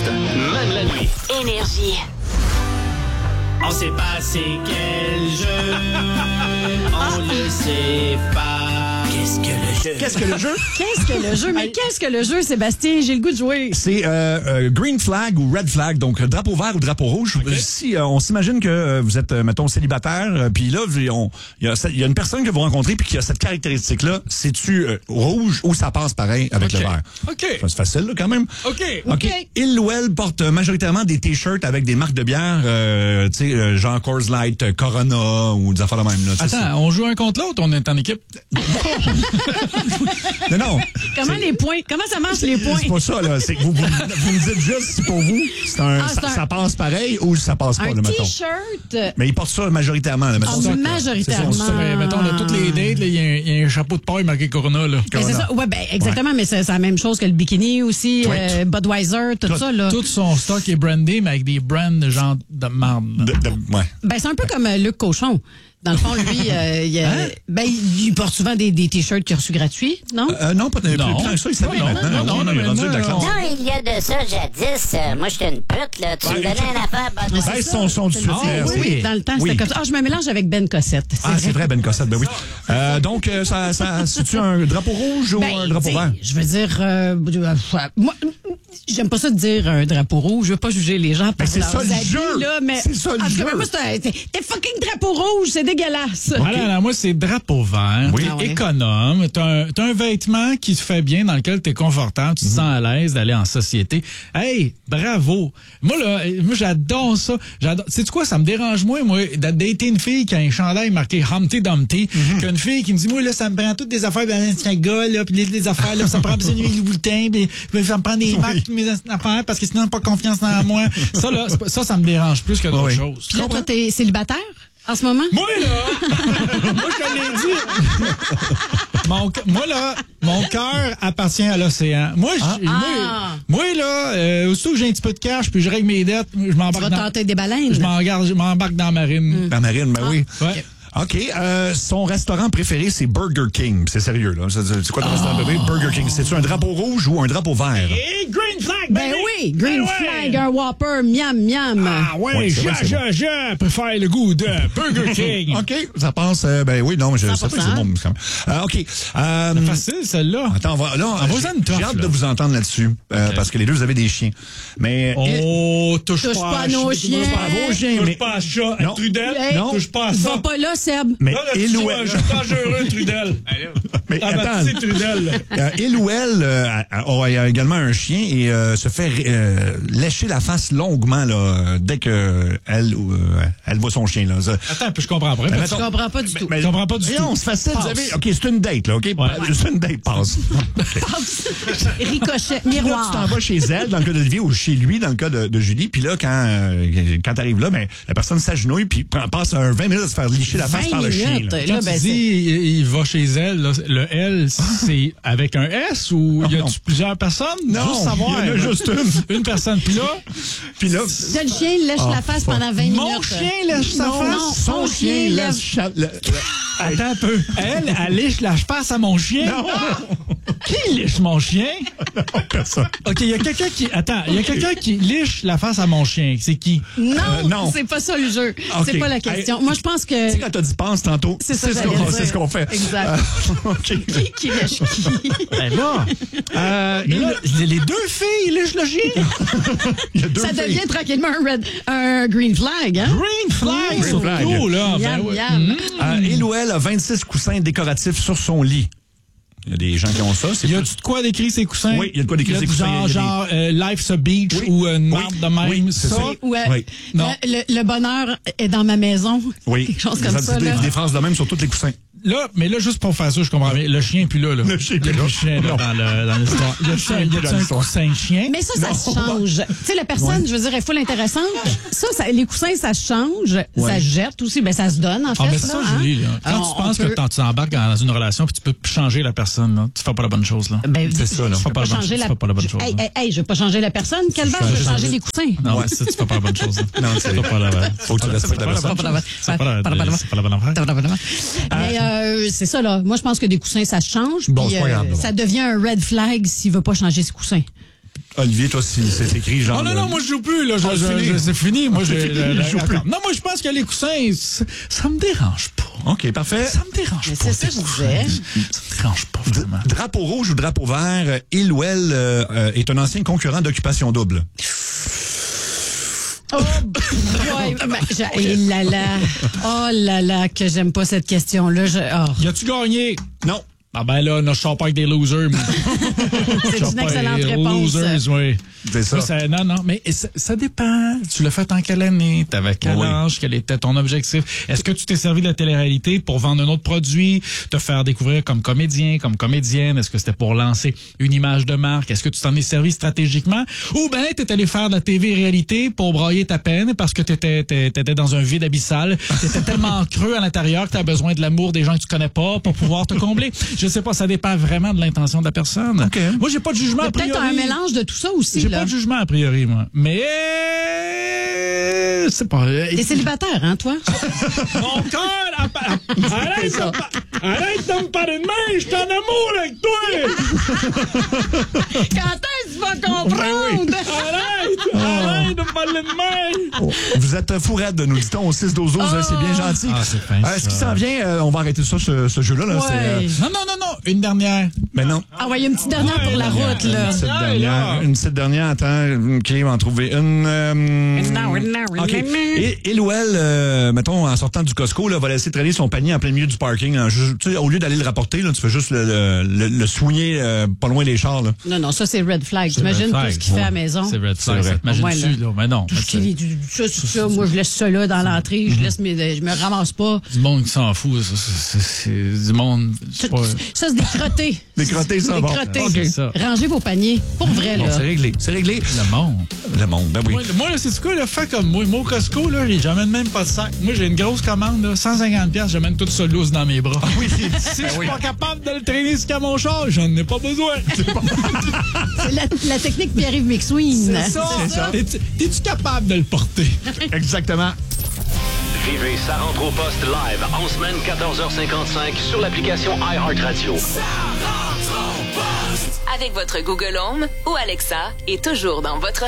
même la nuit. Énergie. On sait pas c'est quel jeu, on le sait pas. Qu'est-ce que le jeu? Qu'est-ce que le jeu? Qu'est-ce que le jeu? Mais qu'est-ce que le jeu, Sébastien? J'ai le goût de jouer. C'est green flag ou red flag, donc drapeau vert ou drapeau rouge. Okay. Si on s'imagine que vous êtes, mettons, célibataire, puis là, il y a une personne que vous rencontrez puis qui a cette caractéristique-là, c'est-tu rouge ou ça passe pareil avec le vert? OK. C'est facile, là, quand même. OK. Il ou elle porte majoritairement des t-shirts avec des marques de bière, tu sais, genre Coors Light, Corona ou des affaires de même. Là, attends, on joue un contre l'autre, on est en équipe? Non. Comment ça marche les points? C'est pas ça, là. C'est que vous me dites juste si pour vous, ça passe pareil ou ça passe pas, là, mettons. Un t-shirt. Mais ils portent ça majoritairement, là, mettons. Majoritairement. Mettons, là, toutes les dates, il y a un chapeau de paille marqué Corona, là. Ben, c'est ça. Ouais, ben, exactement, mais c'est la même chose que le bikini aussi, Budweiser, tout ça, là. Tout son stock est brandé, mais avec des brands de genre de marde. Ouais. Ben, c'est un peu comme Luc Cochon. Dans le fond, lui, il porte souvent des t-shirts qu'il a reçus gratuits, non? Non, pas plus tant que ça, il s'habille maintenant. Non, il y a de ça jadis. Moi, j'étais une pute, là. Tu me donnais une affaire. Baisse son du oui, dans le temps, c'était comme ça. Je me mélange avec Ben Cossette. C'est vrai, Ben Cossette, ben oui. Donc, c'est-tu un drapeau rouge ou un drapeau vert? Je veux dire, moi, j'aime pas ça de dire un drapeau rouge. Je veux pas juger les gens par leurs habits, là, mais... C'est ça le jeu. Moi, t'es fucking drapeau rouge, c'est dégueulasse. Voilà, moi, c'est drapeau vert. Oui. T'es économe. T'as un vêtement qui te fait bien, dans lequel t'es confortable, tu te sens à l'aise d'aller en société. Hey, bravo. Moi, j'adore ça. Sais-tu quoi, ça me dérange moins, moi, de dater une fille qui a un chandail marqué Humpty Dumpty, qu'une fille qui me dit, moi, là, ça me prend toutes des affaires, un gars, là, puis les affaires, là, ça me prend besoin de Louis Vuitton, puis ça me prend des marques, mes affaires, parce que sinon, pas confiance en moi. Ça me dérange plus que d'autres choses. Puis là, toi, t'es célibataire? En ce moment? Moi, là! Moi, je te l'ai dit! Moi, là, mon cœur appartient à l'océan. Moi, là, aussitôt que j'ai un petit peu de cash puis je règle mes dettes, je m'embarque Tu vas tenter des baleines? Je m'embarque dans la marine. La marine, ben oui. Ouais. OK. Son restaurant préféré, c'est Burger King. C'est sérieux, là. C'est quoi ton restaurant préféré? Burger King. C'est-tu un drapeau rouge ou un drapeau vert? Et Green Flag, ben oui! Green Flag, un Whopper, miam, miam. Ah ouais, je préfère le goût de Burger King. OK. Ça passe, ben oui, non, c'est bon. OK. C'est facile, celle-là. Attends, j'ai hâte de vous entendre là-dessus. Parce que les deux, vous avez des chiens. Mais. Touche pas à nos chiens. Touche pas à vos chiens. Touche pas à chat. Trudel. Non. Touche pas à ça. Va pas là, Seb. Mais il ou elle. Je suis dangereux, Trudel. Mais attends. C'est Trudel. Il ou elle a également un chien et se fait lécher la face longuement là, dès que elle voit son chien. Là. Attends, puis je comprends pas. Je comprends pas du tout. Je comprends pas du tout. Non, c'est facile. Vous avez... OK, c'est une date, là. OK? C'est une date, passe. Ricochet, miroir. Là, tu t'en vas chez elle, dans le cas d'Olivier, ou chez lui, dans le cas de Julie. Puis là, quand t'arrives là, ben, la personne s'agenouille puis passe 20 minutes à se faire licher la face par le chien. Là. Quand tu dis il va chez elle, là, le L, c'est avec un S ou y a-tu plusieurs personnes? Non, juste savoir. Il y en a juste une personne. Puis là... Le chien lèche la face pendant 20 minutes. Mon chien lèche sa face? Non, son chien lèche... Attends un peu. Elle lèche la face à mon chien? Non. Qui lèche mon chien? Non, personne. OK, il y a quelqu'un qui lèche la face à mon chien. C'est qui? Non, c'est pas ça le jeu. Okay. C'est pas la question. Moi, je pense que... Tu sais, quand t'as dit pense tantôt, c'est ce qu'on fait. Exact. Okay. Qui lèche qui? Ben là, les deux filles lèchent le chien. Ça devient tranquillement un green flag, hein? Green flag, surtout, là. Il ou elle a 26 coussins décoratifs sur son lit. Il y a des gens qui ont ça. Y a-tu de quoi décrire ces coussins? Oui, il y a de quoi décrire ces coussins. Genre Life's a Beach ou une marde de même. Oui, c'est ça. Non. Le bonheur est dans ma maison. Oui. Quelque chose comme ça. Des phrases de même sur tous les coussins. Là, mais là, juste pour faire ça, je comprends bien. Le chien, puis là. Le chien, puis là. Le chien, là, dans l'histoire. Il y a un coussin de chien? Mais ça se change. Tu sais, la personne, je veux dire, est full intéressante. Ça, les coussins, ça se change. Ça se jette aussi. Ben, ça se donne, en fait. Mais ça, Julie, là. Quand tu penses que tu embarques dans une relation puis tu peux changer la personne, là, tu fais pas la bonne chose, là. Ben, c'est ça, là. Tu fais pas la bonne chose. Hey, je veux pas changer la personne. Quelle base, je veux changer les coussins. Non, ça, tu fais pas la bonne chose. Non, c'est pas la bonne. Faut que tu respectes la personne. C'est pas la bonne affaire. Mais c'est ça, là. Moi, je pense que des coussins, ça se change. Bon, puis, c'est pas grave. Ça devient un red flag s'il veut pas changer ses coussins. Olivier, toi, si c'est écrit genre... Non, moi, je joue plus, là. C'est fini. Moi, non, moi, je pense que les coussins, ça me dérange pas. OK, parfait. Ça me dérange pas. C'est ça que je disais. Ça me dérange pas, vraiment. Drapeau rouge ou drapeau vert, il ou elle est un ancien concurrent d'occupation double. Oh, boy, oh là là, que j'aime pas cette question-là. Y a-tu gagné? Non. Ah ben là, je sors pas avec des losers. C'est une excellente réponse. Losers, oui. C'est ça. Non, mais ça dépend. Tu l'as fait en quelle année? T'avais quel âge? Quel était ton objectif? Est-ce que tu t'es servi de la télé-réalité pour vendre un autre produit, te faire découvrir comme comédien, comme comédienne? Est-ce que c'était pour lancer une image de marque? Est-ce que tu t'en es servi stratégiquement? Ou ben, t'es allé faire de la TV-réalité pour brailler ta peine parce que t'étais dans un vide abyssal. T'étais tellement creux à l'intérieur que t'as besoin de l'amour des gens que tu connais pas pour pouvoir te combler. Je sais pas, ça dépend vraiment de l'intention de la personne. Okay. Moi, j'ai pas de jugement a priori. Peut-être un mélange de tout ça aussi. J'ai pas de jugement a priori, moi. Mais c'est pas. T'es célibataire, hein, toi? Mon cœur, arrête de me parler de main, je suis en amour avec toi! Quand est-ce que tu vas comprendre? Arrête de me parler de main! Vous êtes fou raide, nous dit-on au 6-12-12, c'est bien gentil. Ah, c'est fin. Est-ce qu'il s'en vient? On va arrêter ça, ce jeu-là. Là. Ouais. Non, une dernière. Mais non. Ah ouais, il y a une petite dernière pour la route, là. Une petite dernière, attends, OK, on va en trouver une. OK. Et il ou elle, mettons, en sortant du Costco, là, va laisser traîner son panier en plein milieu du parking. Hein, au lieu d'aller le rapporter, là, tu fais juste le soigner pas loin des chars. Là. Non, ça, c'est red flag. T'imagines tout ce qu'il fait à la maison? C'est red flag. T'imagines-tu, là? Mais non. Ça, moi, je laisse ça là dans l'entrée. Je me ramasse pas. Du monde qui s'en fout. C'est du monde... Ça, c'est des crottés. Des crottés, ça, bon. Okay. Rangez vos paniers. Pour vrai, là. Bon, c'est réglé. Le monde, ben oui. Moi là, c'est quoi, là, fait comme moi. Moi, au Costco, là, j'amène même pas de sac. Moi, j'ai une grosse commande, là, 150$, j'amène tout ça loose dans mes bras. Oui. Si je suis pas capable de le traîner jusqu'à mon char, j'en ai pas besoin. C'est la technique Pierre-Yves McSween. C'est ça. T'es-tu capable de le porter? Exactement. Vivez Sa rentre au poste live en semaine 14h55 sur l'application iHeartRadio. Avec votre Google Home ou Alexa et toujours dans votre